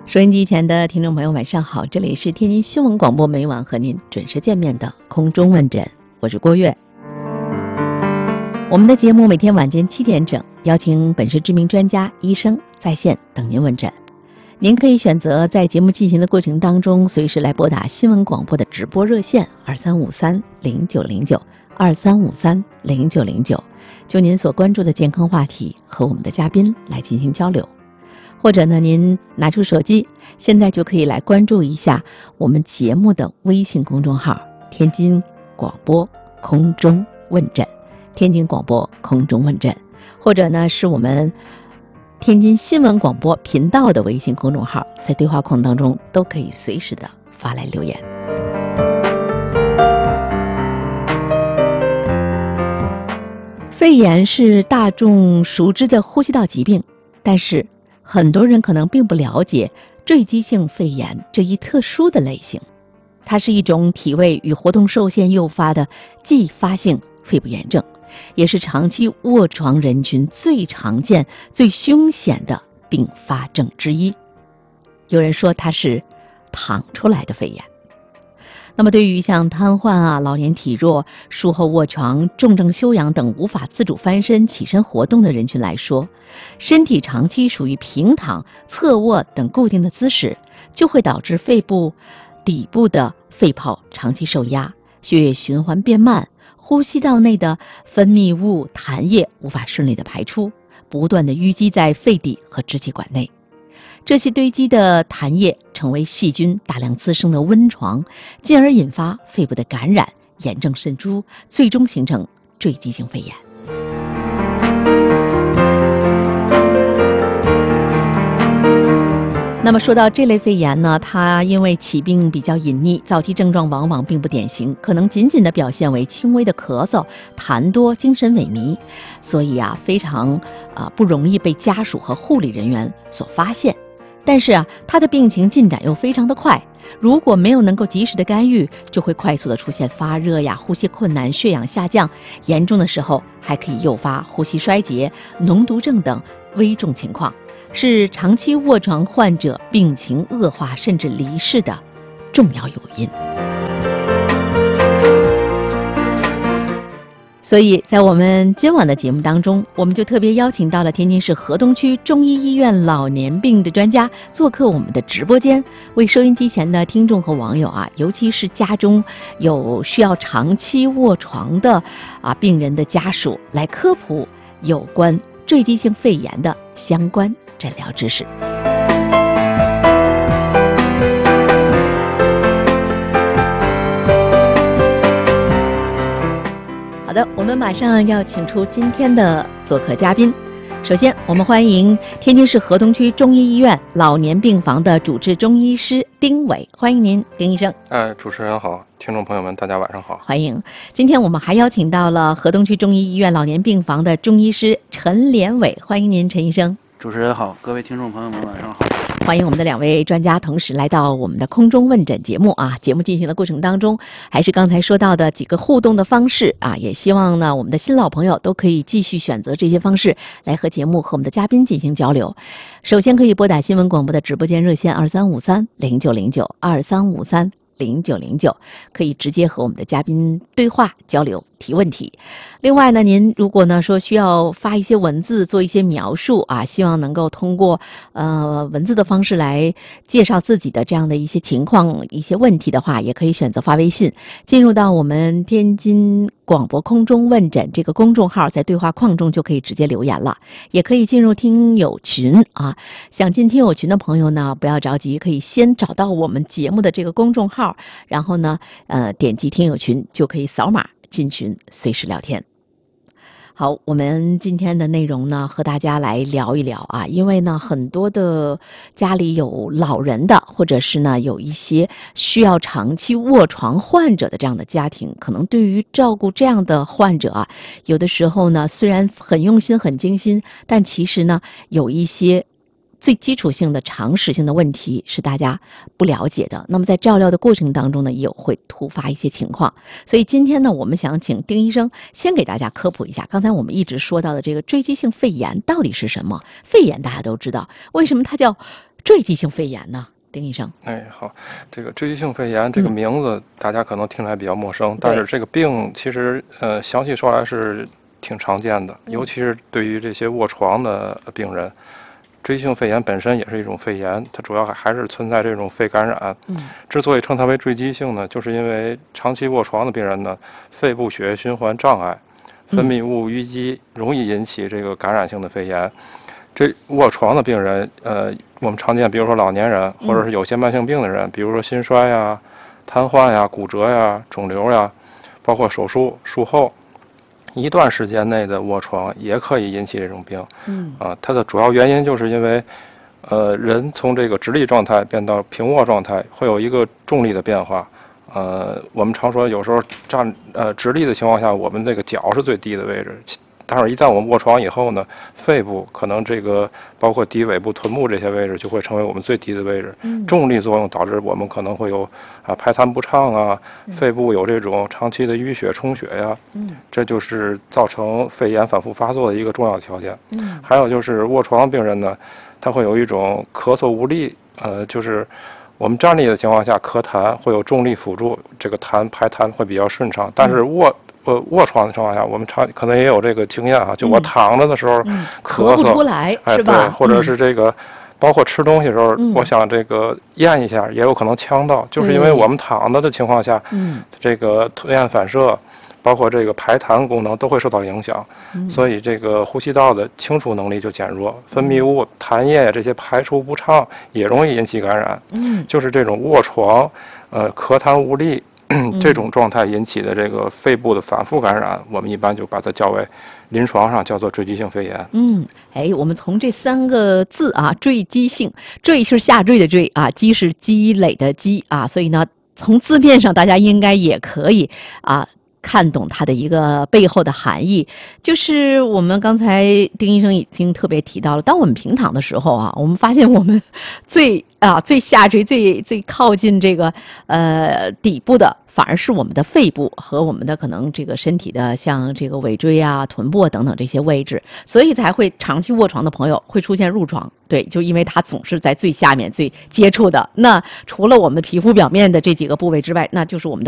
收音机前的听众朋友晚上好，这里是天津新闻广播，每晚和您准时见面的空中问诊，我是郭月。我们的节目每天晚间7点整，邀请本市知名专家、医生在线等您问诊。您可以选择在节目进行的过程当中，随时来拨打新闻广播的直播热线23530909，23530909，就您所关注的健康话题和我们的嘉宾来进行交流。或者呢，您拿出手机，现在就可以来关注一下我们节目的微信公众号“天津广播空中问诊”，天津广播空中问诊，或者呢是我们天津新闻广播频道的微信公众号，在对话框当中都可以随时的发来留言。肺炎是大众熟知的呼吸道疾病，但是很多人可能并不了解坠积性肺炎这一特殊的类型，它是一种体位与活动受限诱发的继发性肺部炎症，也是长期卧床人群最常见、最凶险的并发症之一。有人说它是躺出来的肺炎。那么对于像瘫痪老年体弱、术后卧床、重症休养等无法自主翻身、起身活动的人群来说，身体长期属于平躺、侧卧等固定的姿势，就会导致肺部底部的肺泡长期受压，血液循环变慢，呼吸道内的分泌物、痰液无法顺利的排出，不断的淤积在肺底和支气管内。这些堆积的痰液成为细菌大量滋生的温床，进而引发肺部的感染，炎症渗出，最终形成坠积性肺炎。那么说到这类肺炎呢，它因为起病比较隐匿，早期症状往往并不典型，可能仅仅的表现为轻微的咳嗽、痰多、精神萎靡，所以非常不容易被家属和护理人员所发现。但是他的病情进展又非常的快，如果没有能够及时的干预，就会快速的出现发热呼吸困难、血氧下降，严重的时候还可以诱发呼吸衰竭、脓毒症等危重情况，是长期卧床患者病情恶化甚至离世的重要诱因。所以在我们今晚的节目当中，我们就特别邀请到了天津市河东区中医医院老年病的专家做客我们的直播间，为收音机前的听众和网友尤其是家中有需要长期卧床的病人的家属来科普有关坠积性肺炎的相关诊疗知识。好的，我们马上要请出今天的做客嘉宾。首先，我们欢迎天津市河东区中医医院老年病房的主治中医师丁伟，欢迎您，丁医生。 主持人好，听众朋友们，大家晚上好。 欢迎。今天我们还邀请到了河东区中医医院老年病房的中医师陈连伟，欢迎您，陈医生。 主持人好，各位听众朋友们晚上好。 欢迎我们的两位专家同时来到我们的空中问诊节目节目进行的过程当中，还是刚才说到的几个互动的方式也希望呢我们的新老朋友都可以继续选择这些方式来和节目和我们的嘉宾进行交流。首先可以拨打新闻广播的直播间热线23530909，23530909，可以直接和我们的嘉宾对话交流提问题。另外呢，您如果呢说需要发一些文字做一些描述希望能够通过文字的方式来介绍自己的这样的一些情况、一些问题的话，也可以选择发微信进入到我们天津广播空中问诊这个公众号，在对话框中就可以直接留言了。也可以进入听友群想进听友群的朋友呢，不要着急，可以先找到我们节目的这个公众号，然后呢点击听友群就可以扫码进群随时聊天。好，我们今天的内容呢，和大家来聊一聊因为呢，很多的家里有老人的，或者是呢有一些需要长期卧床患者的这样的家庭，可能对于照顾这样的患者有的时候呢，虽然很用心、很精心，但其实呢，有一些最基础性的常识性的问题是大家不了解的，那么在照料的过程当中呢，也会突发一些情况。所以今天呢，我们想请丁医生先给大家科普一下，刚才我们一直说到的这个坠积性肺炎到底是什么？肺炎大家都知道，为什么它叫坠积性肺炎呢？丁医生。 好，这个坠积性肺炎这个名字大家可能听起来比较陌生，但是这个病其实详细说来是挺常见的，尤其是对于这些卧床的病人。坠积性肺炎本身也是一种肺炎，它主要还是存在这种肺感染。之所以称它为坠积性呢，就是因为长期卧床的病人呢，肺部血液循环障碍，分泌物淤积，容易引起这个感染性的肺炎。这卧床的病人，我们常见，比如说老年人，或者是有些慢性病的人，比如说心衰呀、瘫痪呀、骨折呀、肿瘤呀，包括手术术后。一段时间内的卧床也可以引起这种病，它的主要原因就是因为，人从这个直立状态变到平卧状态，会有一个重力的变化。我们常说有时候直立的情况下，我们这个脚是最低的位置，但是一旦我们卧床以后呢，肺部可能这个包括低尾部、臀部这些位置就会成为我们最低的位置。重力作用导致我们可能会有排痰不畅啊，肺部有这种长期的淤血充血呀，这就是造成肺炎反复发作的一个重要条件。还有就是卧床病人呢，他会有一种咳嗽无力，就是我们站立的情况下咳痰会有重力辅助，这个排痰会比较顺畅，但是卧床的情况下，我们可能也有这个经验啊，就我躺着的时候咳嗽不出来，是吧？ 对，或者是这个，包括吃东西的时候，我想这个咽一下也有可能呛到，就是因为我们躺着的情况下，这个吞咽反射，包括这个排痰功能都会受到影响，所以这个呼吸道的清除能力就减弱，分泌物、痰液这些排出不畅，也容易引起感染。就是这种卧床，咳痰无力。这种状态引起的这个肺部的反复感染，我们一般就把它叫为临床上叫做坠积性肺炎。 我们从这3个字啊，坠积性，坠是下坠的坠啊，积是积累的积啊，所以呢，从字面上大家应该也可以看懂它的一个背后的含义，就是我们刚才丁医生已经特别提到了，当我们平躺的时候啊，我们发现我们最下坠、最靠近这个底部的，反而是我们的肺部和我们的可能这个身体的像这个尾椎啊、臀部等等这些位置，所以才会长期卧床的朋友会出现褥疮。对，就因为它总是在最下面、最接触的。那除了我们皮肤表面的这几个部位之外，那就是我们的